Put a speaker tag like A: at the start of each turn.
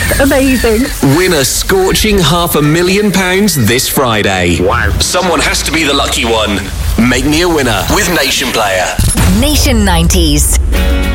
A: Amazing.
B: Win a scorching £500,000 this Friday.
C: Wow.
B: Someone has to be the lucky one. Make me a winner with Nation Player.
D: Nation 90s.